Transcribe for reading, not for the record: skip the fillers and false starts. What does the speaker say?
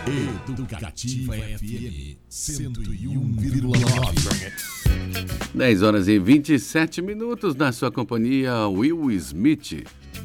Educativa FM 101,9. 10 horas e 27 minutos na sua companhia, Will Smith.